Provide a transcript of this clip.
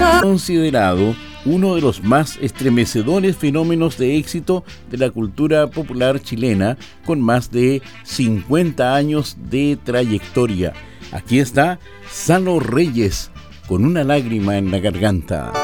Considerado uno de los más estremecedores fenómenos de éxito de la cultura popular chilena, con más de 50 años de trayectoria. Aquí está Salo Reyes, con una lágrima en la garganta.